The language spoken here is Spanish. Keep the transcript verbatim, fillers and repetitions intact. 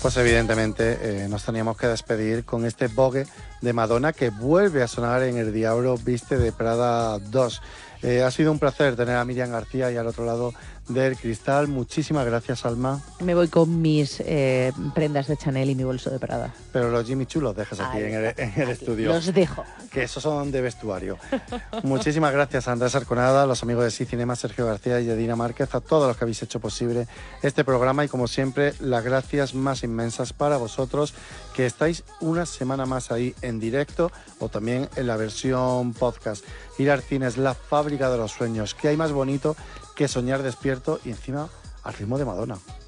Pues evidentemente eh, nos teníamos que despedir con este Vogue de Madonna que vuelve a sonar en El Diablo Viste de Prada dos. Eh, ha sido un placer tener a Miriam García y al otro lado del cristal. Muchísimas gracias, Alma. Me voy con mis eh, prendas de Chanel y mi bolso de Prada. Pero los Jimmy Choo los dejas aquí Ahí en el, en el aquí, estudio. Los dejo. Que esos son de vestuario. Muchísimas gracias a Andrés Arconada, a los amigos de Sí Cinema, Sergio García y Edina Márquez, a todos los que habéis hecho posible este programa y como siempre las gracias más inmensas para vosotros que estáis una semana más ahí en directo o también en la versión podcast. Ir al cine es la fábrica de los sueños. ¿Qué hay más bonito que soñar despierto y encima al ritmo de Madonna?